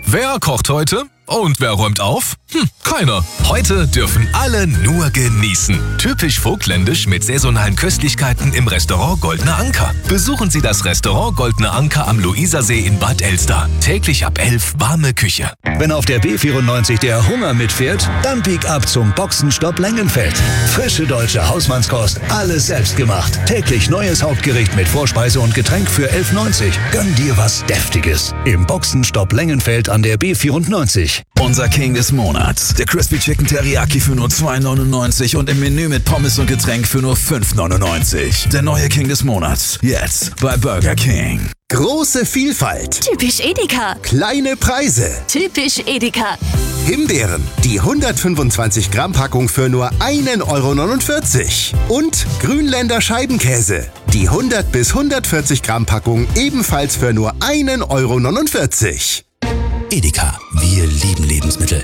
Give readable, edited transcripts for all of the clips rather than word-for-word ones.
Wer kocht heute? Und wer räumt auf? Keiner. Heute dürfen alle nur genießen. Typisch vogtländisch mit saisonalen Köstlichkeiten im Restaurant Goldener Anker. Besuchen Sie das Restaurant Goldener Anker am Luisersee in Bad Elster. Täglich ab 11 warme Küche. Wenn auf der B94 der Hunger mitfährt, dann piek ab zum Boxenstopp Lengenfeld. Frische deutsche Hausmannskost, alles selbst gemacht. Täglich neues Hauptgericht mit Vorspeise und Getränk für 11,90. Gönn dir was Deftiges. Im Boxenstopp Lengenfeld an der B94. Unser King des Monats. Der Crispy Chicken Teriyaki für nur 2,99 und im Menü mit Pommes und Getränk für nur 5,99. Der neue King des Monats. Jetzt bei Burger King. Große Vielfalt. Typisch Edeka. Kleine Preise. Typisch Edeka. Himbeeren, die 125 Gramm Packung für nur 1,49 €. Und Grünländer Scheibenkäse, die 100 bis 140 Gramm Packung ebenfalls für nur 1,49 €. Edeka, wir lieben Lebensmittel.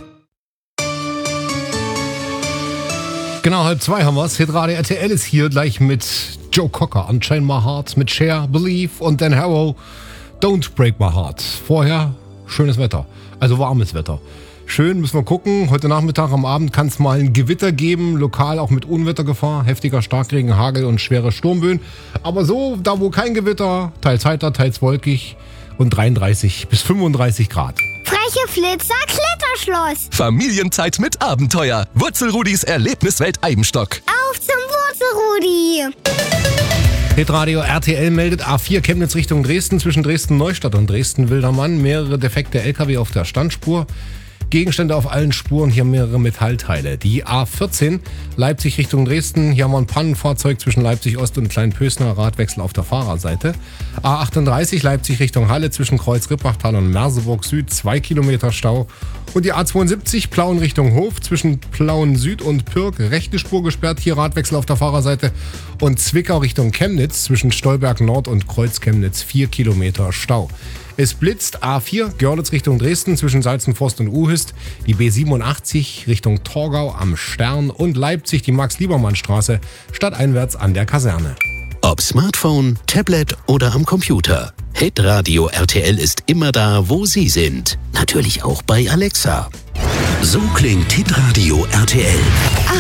Genau, 1:30 haben wir's. Hitradio RTL ist hier gleich mit Joe Cocker, Unchain My Heart, mit Cher, Believe und Dan Harrow, Don't Break My Heart. Vorher schönes Wetter, also warmes Wetter. Schön, müssen wir gucken. Heute Nachmittag, am Abend kann es mal ein Gewitter geben, lokal auch mit Unwettergefahr, heftiger Starkregen, Hagel und schwere Sturmböen. Aber so, da wo kein Gewitter, teils heiter, teils wolkig und 33 bis 35 Grad. Freche Flitzer, Kletterschloss. Familienzeit mit Abenteuer. Wurzelrudis Erlebniswelt Eibenstock. Auf zum Wurzelrudi. Hitradio RTL meldet A4 Chemnitz Richtung Dresden zwischen Dresden-Neustadt und Dresden-Wildermann. Mehrere defekte LKW auf der Standspur. Gegenstände auf allen Spuren, hier mehrere Metallteile. Die A14 Leipzig Richtung Dresden, hier haben wir ein Pannenfahrzeug zwischen Leipzig Ost und Kleinpösner, Radwechsel auf der Fahrerseite. A38 Leipzig Richtung Halle zwischen Kreuz-Rippachtal und Merseburg Süd, 2 Kilometer Stau. Und die A72 Plauen Richtung Hof zwischen Plauen Süd und Pirk, rechte Spur gesperrt, hier Radwechsel auf der Fahrerseite. Und Zwickau Richtung Chemnitz zwischen Stolberg Nord und Kreuz Chemnitz, 4 Kilometer Stau. Es blitzt A4 Görlitz Richtung Dresden zwischen Salzenforst und Uhist, die B87 Richtung Torgau am Stern und Leipzig die Max-Liebermann-Straße stadteinwärts an der Kaserne. Ob Smartphone, Tablet oder am Computer. Hitradio RTL ist immer da, wo Sie sind. Natürlich auch bei Alexa. So klingt Hitradio RTL.